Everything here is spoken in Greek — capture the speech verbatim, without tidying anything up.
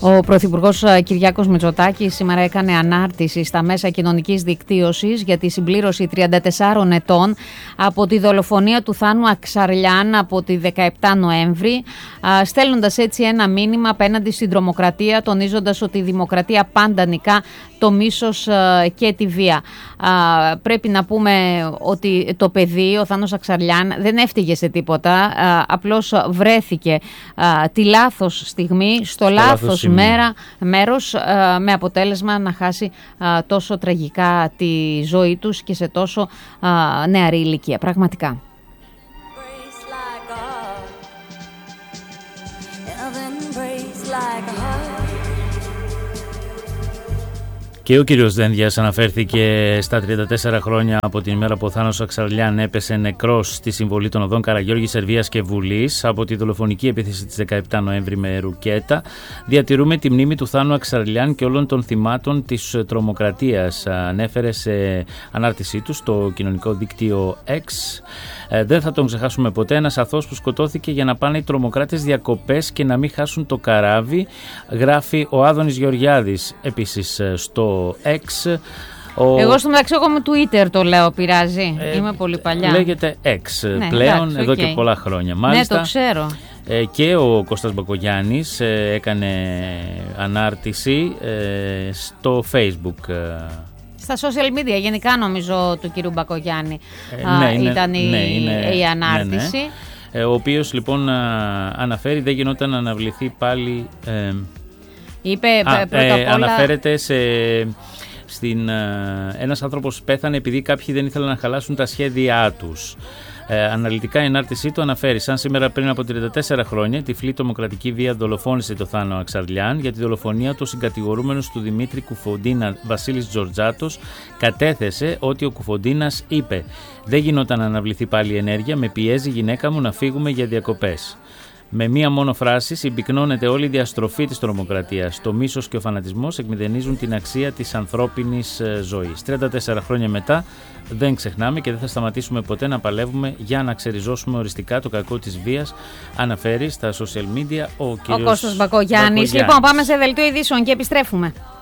Ο Πρωθυπουργός Κυριάκος Μητσοτάκης σήμερα έκανε ανάρτηση στα μέσα κοινωνικής δικτύωσης για τη συμπλήρωση τριάντα τεσσάρων ετών από τη δολοφονία του Θάνου Αξαρλιάν από τη δεκαεπτά Νοέμβρη, στέλνοντας έτσι ένα μήνυμα απέναντι στην τρομοκρατία, τονίζοντας ότι η δημοκρατία πάντα νικά το μίσος και τη βία. Πρέπει να πούμε ότι το παιδί, ο Θάνος Αξαρλιάν, δεν έφτυγε σε τίποτα, απλώς βρέθηκε τη λάθος στιγμή, στο, στο λάθος, λάθος μέρα, μέρος, με αποτέλεσμα να χάσει τόσο τραγικά τη ζωή τους και σε τόσο νεαρή ηλικία. Πραγματικά. Και ο κύριος Δένδιας αναφέρθηκε στα τριάντα τέσσερα χρόνια από την ημέρα που ο Θάνος Αξαρλιάν έπεσε νεκρός στη συμβολή των οδών Καραγιώργη, Σερβίας και Βουλής από τη δολοφονική επίθεση της δεκαεπτά Νοέμβρη με ρουκέτα. Διατηρούμε τη μνήμη του Θάνου Αξαρλιάν και όλων των θυμάτων της τρομοκρατίας, ανέφερε σε ανάρτησή του στο κοινωνικό δίκτυο X. Ε, δεν θα τον ξεχάσουμε ποτέ, ένας αθώος που σκοτώθηκε για να πάνε οι τρομοκράτες διακοπές και να μην χάσουν το καράβι, γράφει ο Άδωνης Γεωργιάδης επίσης στο X. Ο... Εγώ στο μεταξύ εγώ με Twitter το λέω, πειράζει, ε, είμαι πολύ παλιά. Λέγεται X ναι, πλέον, εντάξει, εδώ okay. και πολλά χρόνια. Μάλιστα, ναι, το ξέρω. Ε, και ο Κώστας Μπακογιάννης ε, έκανε ανάρτηση ε, στο Facebook. Ε, Στα social media γενικά νομίζω του κύριου Μπακογιάννη ε, ναι, α, είναι, ήταν η, ναι, είναι, η ανάρτηση. Ναι, ναι. Ε, ο οποίος λοιπόν α, αναφέρει δεν γινόταν να αναβληθεί πάλι... Ε, Είπε α, πρώτα απ' όλα... Αναφέρεται σε... Στην, ένας άνθρωπος πέθανε επειδή κάποιοι δεν ήθελαν να χαλάσουν τα σχέδιά τους. Ε, αναλυτικά η ανάρτησή του αναφέρει: σαν σήμερα πριν από τριάντα τέσσερα χρόνια, η τυφλή τρομοκρατική βία δολοφόνησε το Θάνο Αξαρλιάν. Για τη δολοφονία του, συγκατηγορούμενος του Δημήτρη Κουφοντίνα, Βασίλης Τζορτζάτος, κατέθεσε ότι ο Κουφοντίνας είπε: δεν γινόταν να αναβληθεί πάλι η ενέργεια, με πιέζει η γυναίκα μου να φύγουμε για διακοπές. Με μία μόνο φράση συμπυκνώνεται όλη η διαστροφή της τρομοκρατίας. Το μίσος και ο φανατισμός εκμηδενίζουν την αξία της ανθρώπινης ζωής. τριάντα τέσσερα χρόνια μετά δεν ξεχνάμε και δεν θα σταματήσουμε ποτέ να παλεύουμε για να ξεριζώσουμε οριστικά το κακό της βίας, αναφέρει στα social media ο κύριος ο Κώστας Μπακογιάννης. Λοιπόν, πάμε σε δελτίο ειδήσεων και επιστρέφουμε.